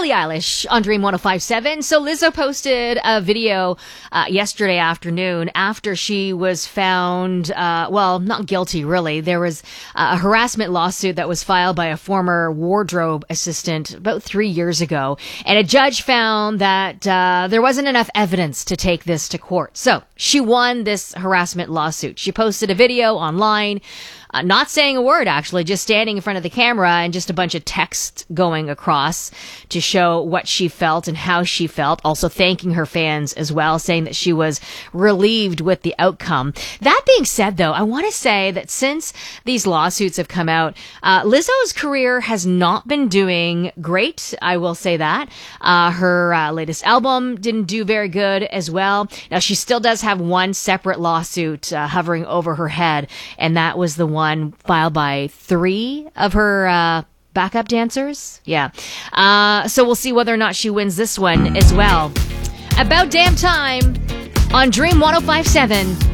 Billie Eilish on Dream 105.7. So Lizzo posted a video yesterday afternoon after she was found, not guilty really. There was a harassment lawsuit that was filed by a former wardrobe assistant about 3 years ago. And a judge found that there wasn't enough evidence to take this to court. So she won this harassment lawsuit. She posted a video online, not saying a word, actually, just standing in front of the camera and just a bunch of text going across to show what she felt and how she felt. Also thanking her fans as well, saying that she was relieved with the outcome. That being said, though, I want to say that since these lawsuits have come out, Lizzo's career has not been doing great. I will say that. Her latest album didn't do very good as well. Now, she still does have one separate lawsuit hovering over her head, and that was the one filed by 3 of her backup dancers. Yeah. So we'll see whether or not she wins this one as well. About damn time on Dream 105.7.